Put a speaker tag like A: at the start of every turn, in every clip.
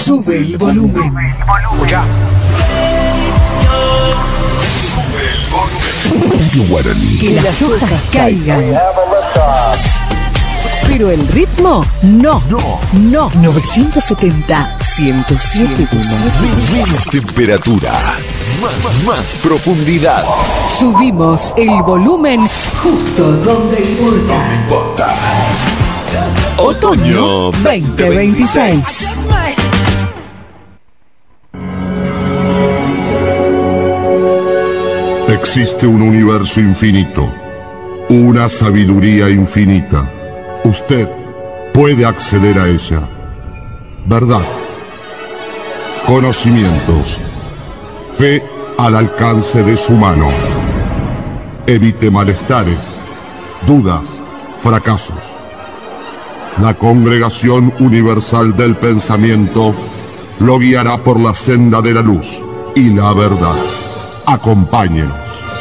A: Sube el volumen.
B: Escucha. Sube el volumen.
C: Radio Guaraní.
A: Que las hojas caigan. Pero el ritmo, no. 970, 107.
C: Menos temperatura. Más profundidad.
A: Subimos el volumen justo donde importa.
C: No importa.
A: Otoño 2026.
D: Existe un universo infinito, una sabiduría infinita. Usted puede acceder a ella. Verdad, conocimientos, fe al alcance de su mano. Evite malestares, dudas, fracasos. La Congregación Universal del Pensamiento lo guiará por la senda de la luz y la verdad. Acompáñenos.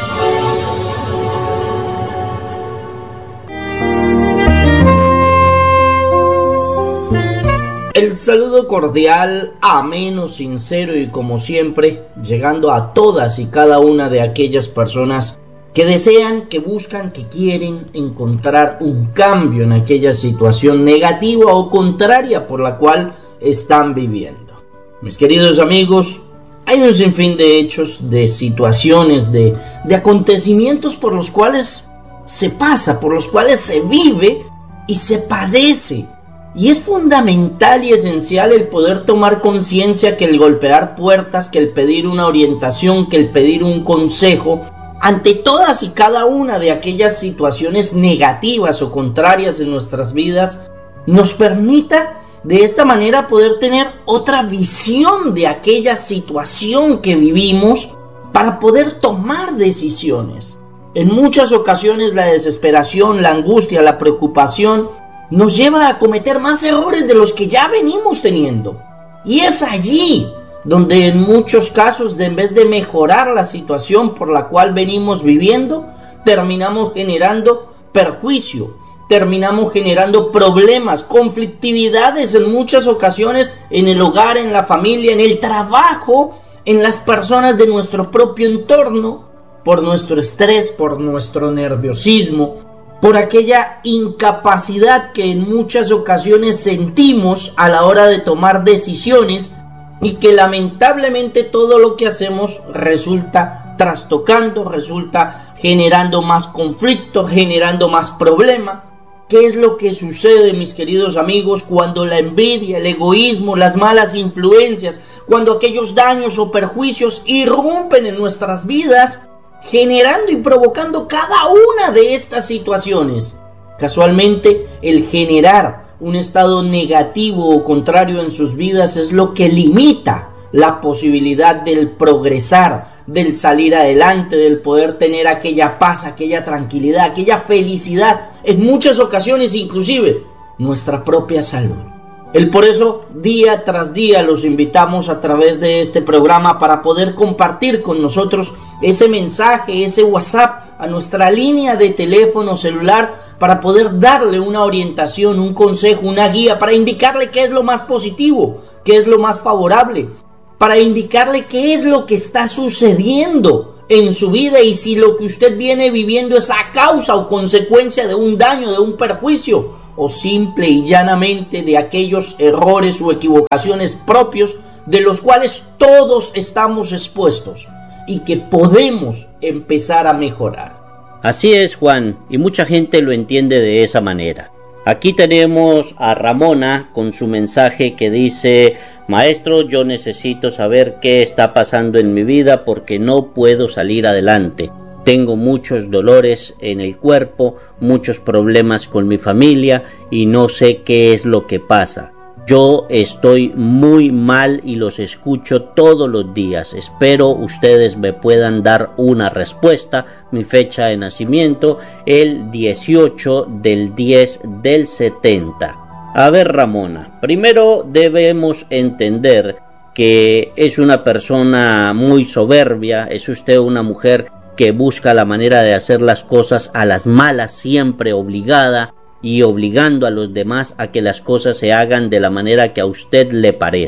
E: El saludo cordial, ameno, sincero y como siempre, llegando a todas y cada una de aquellas personas que desean, que buscan, que quieren encontrar un cambio en aquella situación negativa o contraria por la cual están viviendo. Mis queridos amigos, hay un sinfín de hechos, de situaciones, de acontecimientos por los cuales se pasa, por los cuales se vive y se padece. Y es fundamental y esencial el poder tomar conciencia que el golpear puertas, que el pedir una orientación, que el pedir un consejo ante todas y cada una de aquellas situaciones negativas o contrarias en nuestras vidas, nos permita de esta manera poder tener otra visión de aquella situación que vivimos para poder tomar decisiones. En muchas ocasiones la desesperación, la angustia, la preocupación nos lleva a cometer más errores de los que ya venimos teniendo. Y es allí donde en muchos casos, en vez de mejorar la situación por la cual venimos viviendo, terminamos generando perjuicio, terminamos generando problemas, conflictividades en muchas ocasiones en el hogar, en la familia, en el trabajo, en las personas de nuestro propio entorno, por nuestro estrés, por nuestro nerviosismo, por aquella incapacidad que en muchas ocasiones sentimos a la hora de tomar decisiones y que lamentablemente todo lo que hacemos resulta trastocando, resulta generando más conflicto, generando más problema. ¿Qué es lo que sucede, mis queridos amigos, cuando la envidia, el egoísmo, las malas influencias, cuando aquellos daños o perjuicios irrumpen en nuestras vidas, generando y provocando cada una de estas situaciones? Casualmente, el generar un estado negativo o contrario en sus vidas es lo que limita la posibilidad del progresar, del salir adelante, del poder tener aquella paz, aquella tranquilidad, aquella felicidad, en muchas ocasiones inclusive nuestra propia salud. Por eso, día tras día los invitamos a través de este programa para poder compartir con nosotros ese mensaje, ese WhatsApp a nuestra línea de teléfono celular para poder darle una orientación, un consejo, una guía, para indicarle qué es lo más positivo, qué es lo más favorable, para indicarle qué es lo que está sucediendo en su vida y si lo que usted viene viviendo es a causa o consecuencia de un daño, de un perjuicio, o simple y llanamente de aquellos errores o equivocaciones propios de los cuales todos estamos expuestos y que podemos empezar a mejorar.
F: Así es, Juan, y mucha gente lo entiende de esa manera. Aquí tenemos a Ramona con su mensaje que dice: maestro, yo necesito saber qué está pasando en mi vida porque no puedo salir adelante. Tengo muchos dolores en el cuerpo, muchos problemas con mi familia y no sé qué es lo que pasa. Yo estoy muy mal y los escucho todos los días. Espero ustedes me puedan dar una respuesta. Mi fecha de nacimiento, el 18 del 10 del 70. A ver, Ramona, primero debemos entender que es una persona muy soberbia, es usted una mujer que busca la manera de hacer las cosas a las malas, siempre obligada y obligando a los demás a que las cosas se hagan de la manera que a usted le parece.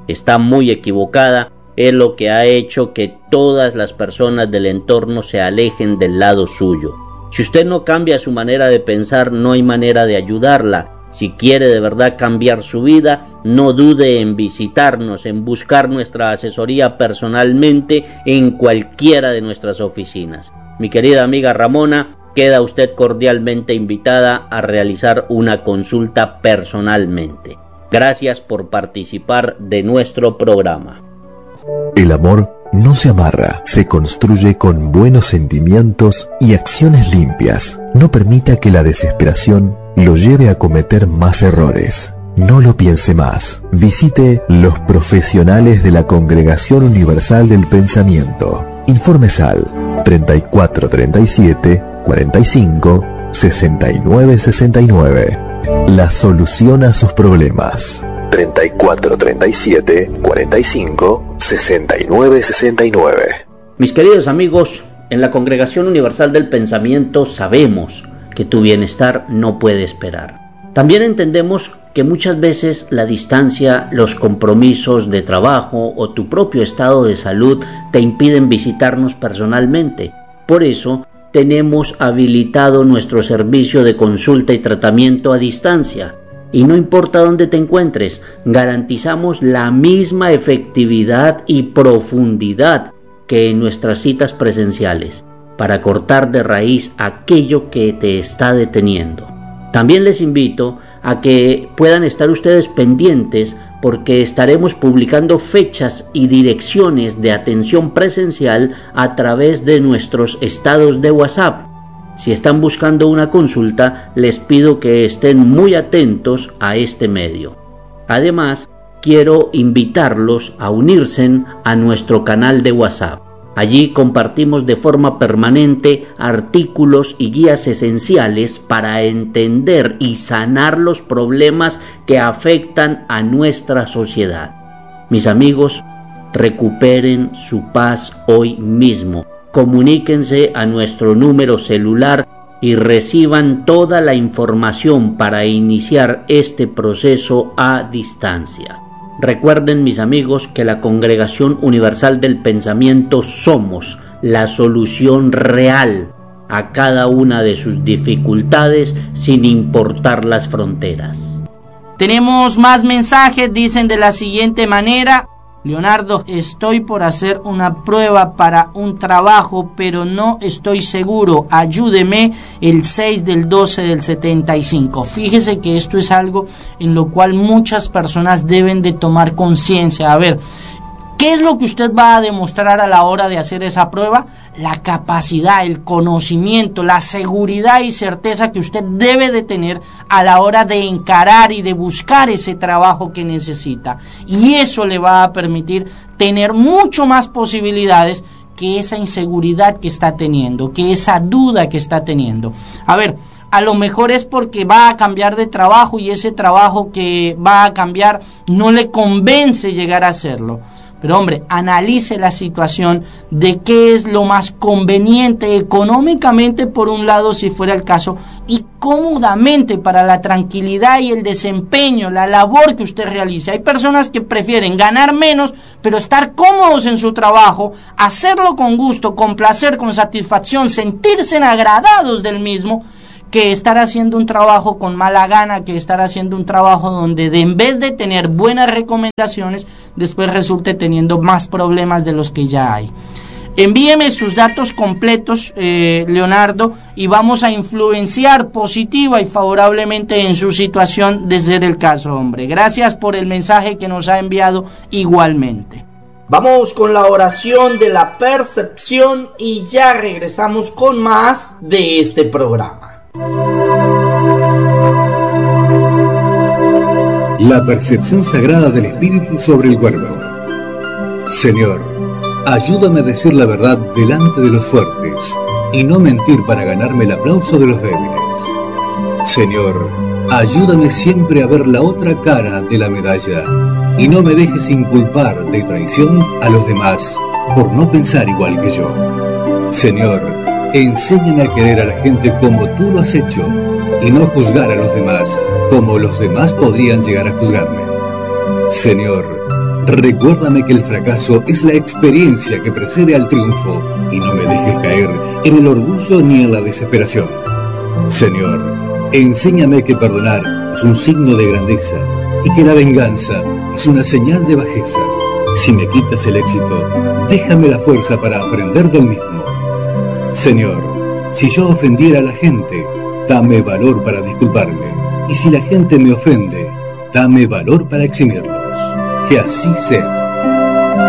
F: Está muy equivocada, es lo que ha hecho que todas las personas del entorno se alejen del lado suyo. Si usted no cambia su manera de pensar, no hay manera de ayudarla. Si quiere de verdad cambiar su vida, no dude en visitarnos, en buscar nuestra asesoría personalmente en cualquiera de nuestras oficinas. Mi querida amiga Ramona, queda usted cordialmente invitada a realizar una consulta personalmente. Gracias por participar de nuestro programa.
C: El amor no se amarra, se construye con buenos sentimientos y acciones limpias. No permita que la desesperación lo lleve a cometer más errores. No lo piense más. Visite los profesionales de la Congregación Universal del Pensamiento. Informes al 3437 45 69 69. La solución a sus problemas. 3437 45 69 69.
F: Mis queridos amigos, en la Congregación Universal del Pensamiento sabemos que tu bienestar no puede esperar. También entendemos que muchas veces la distancia, los compromisos de trabajo o tu propio estado de salud te impiden visitarnos personalmente. Por eso, tenemos habilitado nuestro servicio de consulta y tratamiento a distancia. Y no importa dónde te encuentres, garantizamos la misma efectividad y profundidad que en nuestras citas presenciales, para cortar de raíz aquello que te está deteniendo. También les invito a que puedan estar ustedes pendientes, porque estaremos publicando fechas y direcciones de atención presencial a través de nuestros estados de WhatsApp. Si están buscando una consulta, les pido que estén muy atentos a este medio. Además, quiero invitarlos a unirse a nuestro canal de WhatsApp. Allí compartimos de forma permanente artículos y guías esenciales para entender y sanar los problemas que afectan a nuestra sociedad. Mis amigos, recuperen su paz hoy mismo. Comuníquense a nuestro número celular y reciban toda la información para iniciar este proceso a distancia. Recuerden, mis amigos, que la Congregación Universal del Pensamiento somos la solución real a cada una de sus dificultades, sin importar las fronteras.
E: Tenemos más mensajes, dicen de la siguiente manera: Leonardo, estoy por hacer una prueba para un trabajo, pero no estoy seguro. Ayúdeme, el 6 del 12 del 75. Fíjese que esto es algo en lo cual muchas personas deben de tomar conciencia. A ver, ¿qué es lo que usted va a demostrar a la hora de hacer esa prueba? La capacidad, el conocimiento, la seguridad y certeza que usted debe de tener a la hora de encarar y de buscar ese trabajo que necesita. Y eso le va a permitir tener mucho más posibilidades que esa inseguridad que está teniendo, que esa duda que está teniendo. A ver, a lo mejor es porque va a cambiar de trabajo y ese trabajo que va a cambiar no le convence llegar a hacerlo. Pero hombre, analice la situación de qué es lo más conveniente económicamente por un lado, si fuera el caso, y cómodamente para la tranquilidad y el desempeño, la labor que usted realice. Hay personas que prefieren ganar menos, pero estar cómodos en su trabajo, hacerlo con gusto, con placer, con satisfacción, sentirse agradados del mismo, que estar haciendo un trabajo con mala gana, que estar haciendo un trabajo donde en vez de tener buenas recomendaciones, después resulte teniendo más problemas de los que ya hay. Envíeme sus datos completos, Leonardo, y vamos a influenciar positiva y favorablemente en su situación de ser el caso, hombre. Gracias por el mensaje que nos ha enviado igualmente. Vamos con la oración de la percepción y ya regresamos con más de este programa.
G: La percepción sagrada del espíritu sobre el cuerpo. Señor, ayúdame a decir la verdad delante de los fuertes y no mentir para ganarme el aplauso de los débiles. Señor, ayúdame siempre a ver la otra cara de la medalla y no me dejes inculpar de traición a los demás por no pensar igual que yo. Señor, enséñame a querer a la gente como tú lo has hecho y no juzgar a los demás como los demás podrían llegar a juzgarme. Señor, Recuérdame que el fracaso es la experiencia que precede al triunfo y no me dejes caer en el orgullo ni en la desesperación. Señor, enséñame que perdonar es un signo de grandeza y que la venganza es una señal de bajeza. Si me quitas el éxito, déjame la fuerza para aprender del mismo. Señor, si yo ofendiera a la gente, dame valor para disculparme. Y si la gente me ofende, dame valor para eximirlos. Que así sea.